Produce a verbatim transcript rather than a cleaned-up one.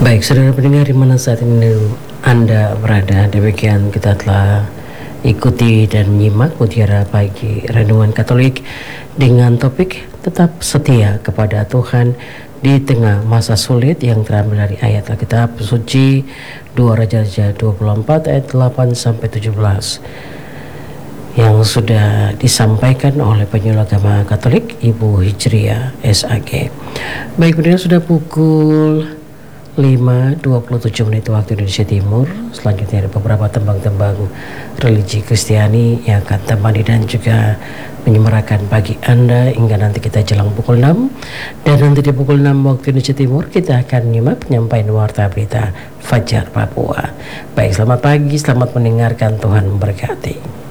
Baik, saudara pendengar di mana saat ini Anda berada, demikian kita telah ikuti dan menyimak mutiara pagi renungan Katolik dengan topik tetap setia kepada Tuhan di tengah masa sulit yang terambil dari ayat Alkitab suci dua Raja-Raja dua puluh empat ayat delapan sampai tujuh belas yang sudah disampaikan oleh penyuluh agama Katolik Ibu Hijriah S A G. Baik, kemudian sudah pukul lima dua puluh tujuh menit waktu Indonesia Timur. Selanjutnya ada beberapa tembang-tembang religi Kristiani yang akan temani dan juga menyemarakan pagi Anda hingga nanti kita jelang pukul enam. Dan nanti di pukul enam waktu Indonesia Timur kita akan menyimak penyampaian warta berita Fajar Papua. Baik, selamat pagi, selamat mendengarkan, Tuhan memberkati.